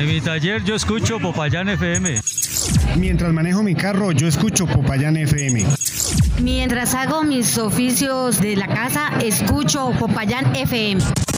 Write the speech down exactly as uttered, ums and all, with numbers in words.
mi taller yo escucho Popayán F M. Mientras manejo mi carro yo escucho Popayán F M. Mientras hago mis oficios de la casa escucho Popayán F M.